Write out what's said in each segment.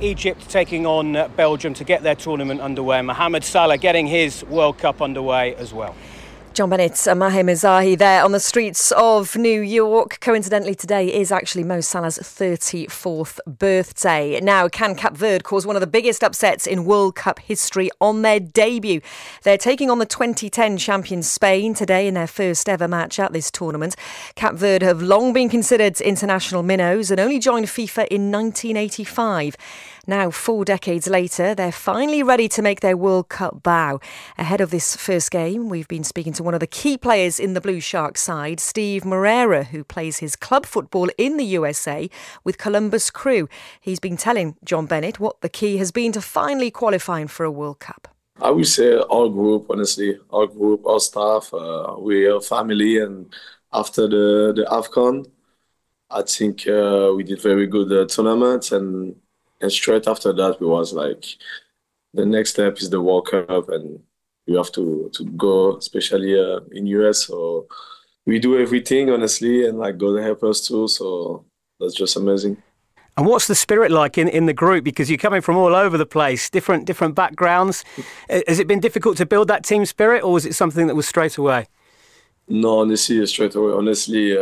Egypt taking on Belgium to get their tournament underway. Mohamed Salah getting his World Cup underway as well. John Bennett and Maher Mezahi there on the streets of New York. Coincidentally, today is actually Mo Salah's 34th birthday. Now, can Cape Verde cause one of the biggest upsets in World Cup history on their debut? They're taking on the 2010 champions Spain today in their first ever match at this tournament. Cape Verde have long been considered international minnows and only joined FIFA in 1985. Now, 4 decades later, they're finally ready to make their World Cup bow. Ahead of this first game, we've been speaking to one of the key players in the Blue Shark side, Steve Moreira, who plays his club football in the USA with Columbus Crew. He's been telling John Bennett what the key has been to finally qualifying for a World Cup. I would say our group, honestly, our group, our staff, we are family. And after the AFCON, I think we did very good tournaments. And straight after that, we was like, the next step is the World Cup, and you have to go, especially in US. So we do everything, honestly, and like God help us too. So that's just amazing. And what's the spirit like in the group? Because you're coming from all over the place, different backgrounds. Has it been difficult to build that team spirit, or was it something that was straight away? No, honestly, straight away. Honestly,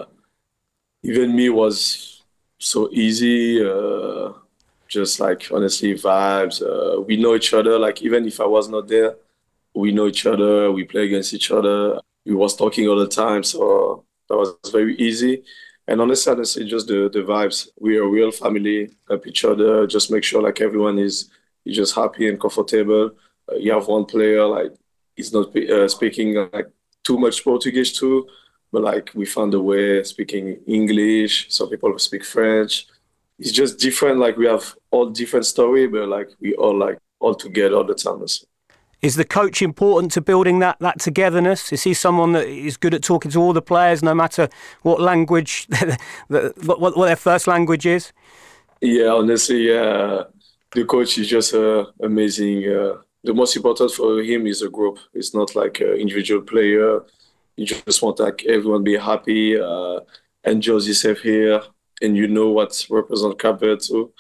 even me was so easy. Just like, honestly, vibes. We know each other. Like, even if I was not there, we know each other. We play against each other. We was talking all the time. So that was very easy. And honestly, just the vibes. We are a real family, help each other. Just make sure like everyone is just happy and comfortable. You have one player, like, he's not speaking like too much Portuguese too. But like, we found a way speaking English. Some people speak French. It's just different. Like, we have all different story, but like we all together all the time. Is the coach important to building that togetherness? Is he someone that is good at talking to all the players, no matter what language, what their first language is? Yeah, honestly, yeah. The coach is just amazing. The most important for him is a group. It's not like an individual player. You just want like everyone be happy, enjoy yourself here. And you know what represents Cape Verde too.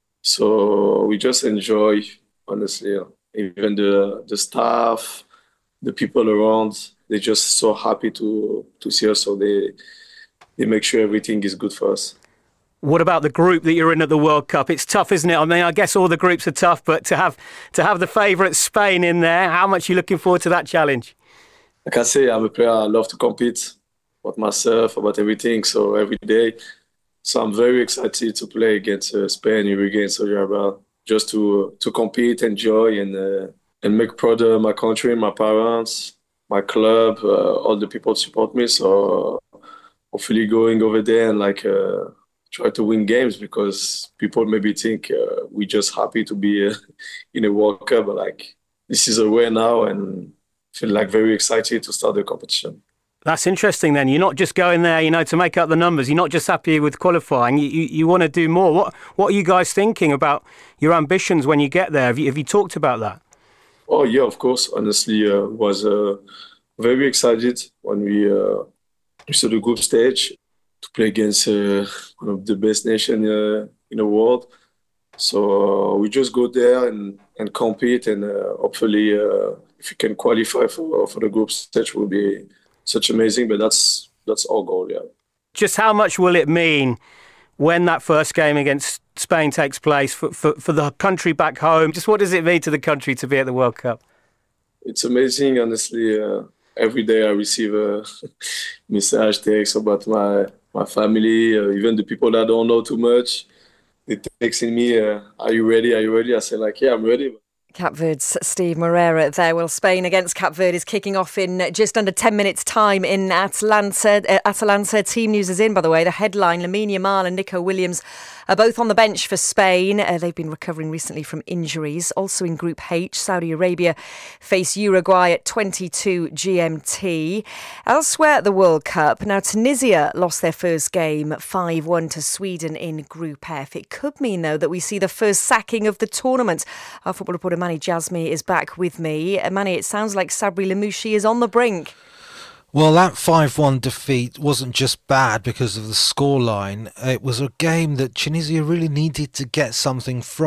So we just enjoy, honestly. Even the staff, the people around, they're just so happy to see us. So they make sure everything is good for us. What about the group that you're in at the World Cup? It's tough, isn't it? I mean, I guess all the groups are tough, but to have the favourite Spain in there, how much are you looking forward to that challenge? Like I say, I'm a player. I love to compete about myself, about everything. So every day. So I'm very excited to play against Spain, Uruguay, and Saudi Arabia, just to compete, enjoy, and make proud of my country, my parents, my club, all the people support me. So hopefully going over there and like try to win games, because people maybe think we're just happy to be in a World Cup, but like this is a way now, and feel like very excited to start the competition. That's interesting then. You're not just going there, to make up the numbers. You're not just happy with qualifying. You want to do more. What are you guys thinking about your ambitions when you get there? Have you talked about that? Oh, yeah, of course. Honestly, was very excited when we saw the group stage to play against one of the best nations in the world. So we just go there and compete, and hopefully if we can qualify for the group stage, will be such amazing, but that's our goal, yeah. Just how much will it mean when that first game against Spain takes place for the country back home? Just what does it mean to the country to be at the World Cup? It's amazing, honestly. Every day I receive a message, text about my family, even the people that don't know too much. They texting me, are you ready? Are you ready? I say like, yeah, I'm ready. Cape Verde's Steve Moreira there. Well, Spain against Cape Verde is kicking off in just under 10 minutes' time in Atalanta. Team news is in, by the way. The headline, Lamine Yamal and Nico Williams are both on the bench for Spain. They've been recovering recently from injuries. Also in Group H, Saudi Arabia face Uruguay at 22 GMT. Elsewhere at the World Cup, now Tunisia lost their first game 5-1 to Sweden in Group F. It could mean, though, that we see the first sacking of the tournament. Our football reporter Mani Jazmi is back with me. Mani, it sounds like Sabri Lamouchi is on the brink. Well, that 5-1 defeat wasn't just bad because of the scoreline. It was a game that Tunisia really needed to get something from.